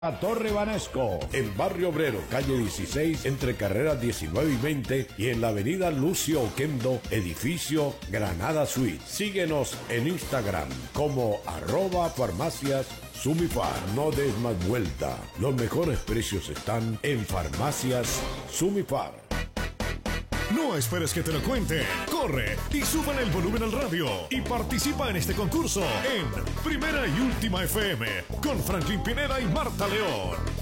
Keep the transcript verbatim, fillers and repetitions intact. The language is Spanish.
A Torre Banesco, en Barrio Obrero, calle dieciséis, entre carreras diecinueve y veinte, y en la avenida Lucio Oquendo, edificio Granada Suite. Síguenos en Instagram como arroba farmacias Sumifar. No des más vuelta, los mejores precios están en Farmacias Sumifar. No esperes que te lo cuente. Corre y súbele el volumen al radio y participa en este concurso en Primera y Última F M con Franklin Pineda y Marta León.